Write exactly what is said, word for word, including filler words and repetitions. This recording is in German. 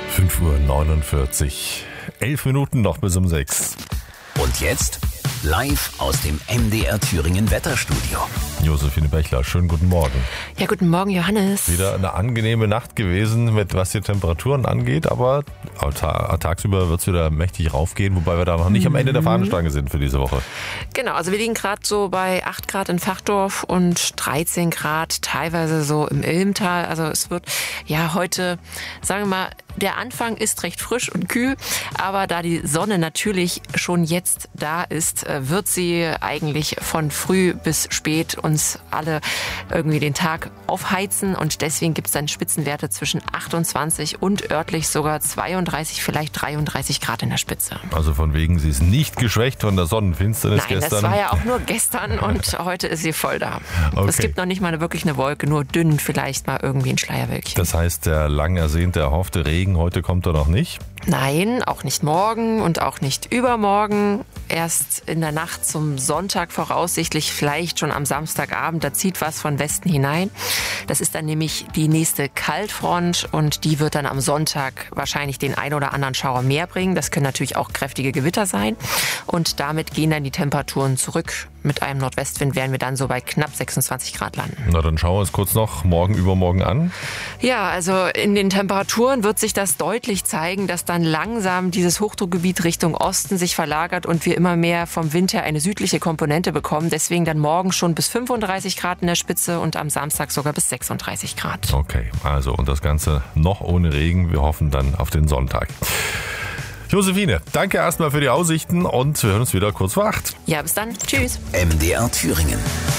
fünf Uhr neunundvierzig. Elf Minuten noch bis um sechs. Und jetzt live aus dem M D R Thüringen Wetterstudio. Josephine Bechler, schönen guten Morgen. Ja, guten Morgen, Johannes. Wieder eine angenehme Nacht gewesen, mit was die Temperaturen angeht, aber ta- tagsüber wird es wieder mächtig raufgehen, wobei wir da noch nicht am Ende der Fahnenstange sind für diese Woche. Genau, also wir liegen gerade so bei acht Grad in Fachdorf und dreizehn Grad teilweise so im Ilmtal. Also es wird ja heute, sagen wir mal, der Anfang ist recht frisch und kühl, aber da die Sonne natürlich schon jetzt da ist, wird sie eigentlich von früh bis spät uns alle irgendwie den Tag aufheizen und deswegen gibt es dann Spitzenwerte zwischen achtundzwanzig und örtlich sogar zweiunddreißig, vielleicht dreiunddreißig Grad in der Spitze. Also von wegen, sie ist nicht geschwächt von der Sonnenfinsternis Nein, gestern. das war ja auch nur gestern und heute ist sie voll da. Okay. Es gibt noch nicht mal eine, wirklich eine Wolke, nur dünn vielleicht mal irgendwie ein Schleierwölkchen. Das heißt, der lang ersehnte, erhoffte Regen, heute kommt er noch nicht? Nein, auch nicht morgen und auch nicht übermorgen. Erst in der Nacht zum Sonntag voraussichtlich, vielleicht schon am Samstagabend, da zieht was von Westen hinein. Das ist dann nämlich die nächste Kaltfront und die wird dann am Sonntag wahrscheinlich den ein oder anderen Schauer mehr bringen. Das können natürlich auch kräftige Gewitter sein und damit gehen dann die Temperaturen zurück. Mit einem Nordwestwind werden wir dann so bei knapp sechsundzwanzig Grad landen. Na, dann schauen wir uns kurz noch morgen, übermorgen an. Ja, also in den Temperaturen wird sich das deutlich zeigen, dass dann langsam dieses Hochdruckgebiet Richtung Osten sich verlagert und wir immer mehr vom Wind her eine südliche Komponente bekommen. Deswegen dann morgen schon bis fünfunddreißig Grad in der Spitze und am Samstag sogar bis sechsunddreißig Grad. Okay, also und das Ganze noch ohne Regen. Wir hoffen dann auf den Sonntag. Josephine, danke erstmal für die Aussichten und wir hören uns wieder kurz vor acht. Ja, bis dann. Tschüss. M D R Thüringen.